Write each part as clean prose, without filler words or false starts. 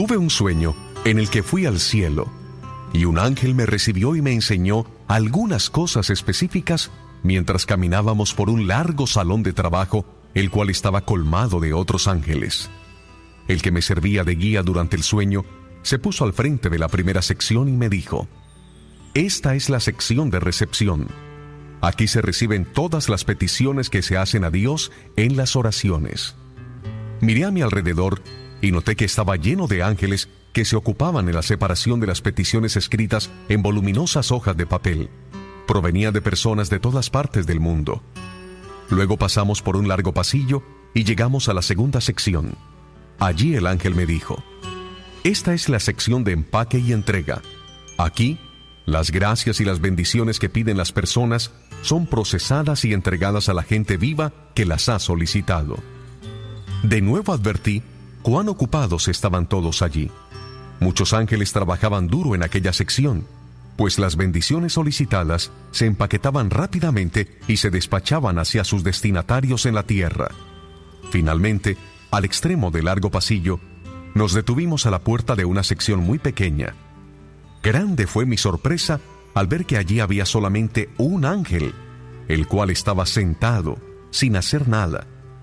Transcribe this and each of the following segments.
Tuve un sueño en el que fui al cielo, y un ángel me recibió y me enseñó algunas cosas específicas mientras caminábamos por un largo salón de trabajo, el cual estaba colmado de otros ángeles. El que me servía de guía durante el sueño se puso al frente de la primera sección y me dijo: esta es la sección de recepción. Aquí se reciben todas las peticiones que se hacen a Dios en las oraciones. Miré a mi alrededor y noté que estaba lleno de ángeles que se ocupaban en la separación de las peticiones escritas en voluminosas hojas de papel. Provenía de personas de todas partes del mundo. Luego pasamos por un largo pasillo y llegamos a la segunda sección. Allí el ángel me dijo: esta es la sección de empaque y entrega. Aquí, las gracias y las bendiciones que piden las personas son procesadas y entregadas a la gente viva que las ha solicitado. De nuevo advertí cuán ocupados estaban todos allí. Muchos ángeles trabajaban duro en aquella sección, pues las bendiciones solicitadas se empaquetaban rápidamente y se despachaban hacia sus destinatarios en la tierra. Finalmente, al extremo del largo pasillo, nos detuvimos a la puerta de una sección muy pequeña. Grande fue mi sorpresa al ver que allí había solamente un ángel, el cual estaba sentado, sin hacer nada.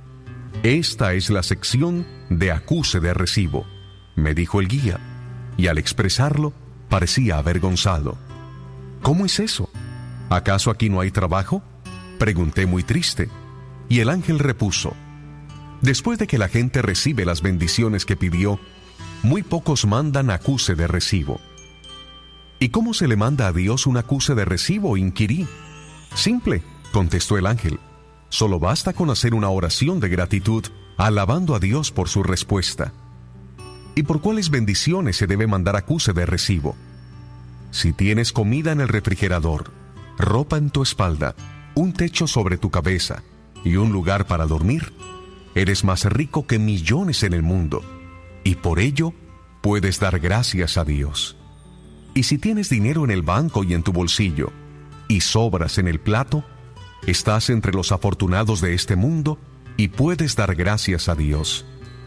Esta es la sección de acuse de recibo, me dijo el guía, y al expresarlo, parecía avergonzado. ¿Cómo es eso? ¿Acaso aquí no hay trabajo?, pregunté muy triste, y el ángel repuso: después de que la gente recibe las bendiciones que pidió, muy pocos mandan acuse de recibo. ¿Y cómo se le manda a Dios un acuse de recibo?, inquirí. Simple, contestó el ángel. Solo basta con hacer una oración de gratitud, alabando a Dios por su respuesta. ¿Y por cuáles bendiciones se debe mandar acuse de recibo? Si tienes comida en el refrigerador, ropa en tu espalda, un techo sobre tu cabeza y un lugar para dormir, eres más rico que millones en el mundo, y por ello puedes dar gracias a Dios. Y si tienes dinero en el banco y en tu bolsillo, y sobras en el plato, estás entre los afortunados de este mundo y puedes dar gracias a Dios.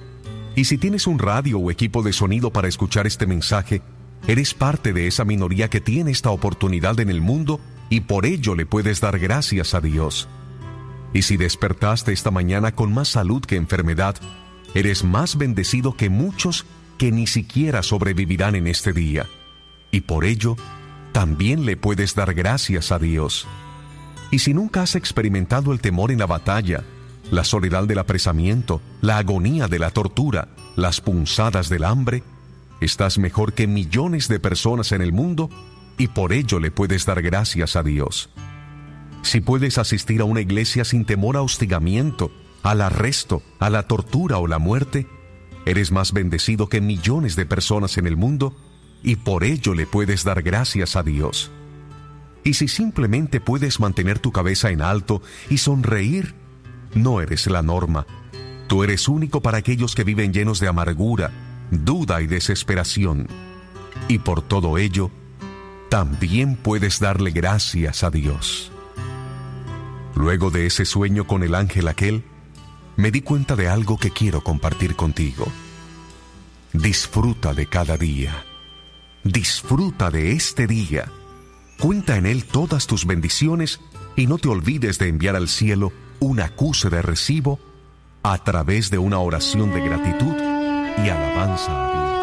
Y si tienes un radio o equipo de sonido para escuchar este mensaje, eres parte de esa minoría que tiene esta oportunidad en el mundo y por ello le puedes dar gracias a Dios. Y si despertaste esta mañana con más salud que enfermedad, eres más bendecido que muchos que ni siquiera sobrevivirán en este día. Y por ello, también le puedes dar gracias a Dios. Y si nunca has experimentado el temor en la batalla, la soledad del apresamiento, la agonía de la tortura, las punzadas del hambre, estás mejor que millones de personas en el mundo y por ello le puedes dar gracias a Dios. Si puedes asistir a una iglesia sin temor a hostigamiento, al arresto, a la tortura o la muerte, eres más bendecido que millones de personas en el mundo y por ello le puedes dar gracias a Dios. Y si simplemente puedes mantener tu cabeza en alto y sonreír, no eres la norma. Tú eres único para aquellos que viven llenos de amargura, duda y desesperación. Y por todo ello, también puedes darle gracias a Dios. Luego de ese sueño con el ángel aquel, me di cuenta de algo que quiero compartir contigo. Disfruta de cada día. Disfruta de este día. Cuenta en él todas tus bendiciones y no te olvides de enviar al cielo un acuse de recibo a través de una oración de gratitud y alabanza a Dios.